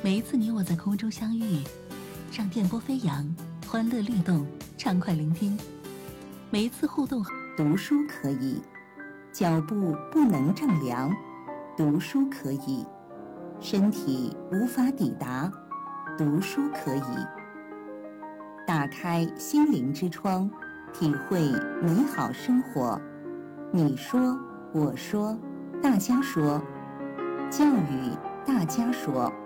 每一次你我在空中相遇，让电波飞扬，欢乐律动，畅快聆听。每一次互动， 读书可以，脚步不能丈量；读书可以，身体无法抵达；读书可以，打开心灵之窗，体会美好生活。你说，我说，大家说，教育大家说。